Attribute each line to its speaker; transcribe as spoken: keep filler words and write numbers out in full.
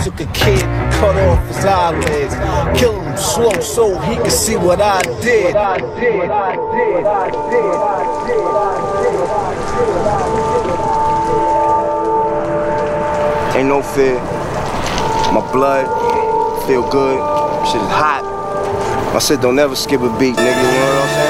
Speaker 1: took a kid, cut off his eyelids, killed him slow so he could see what I did.
Speaker 2: Ain't no fear. My blood feel good. Shit is hot. I said don't never skip a beat, nigga. You know what I'm saying?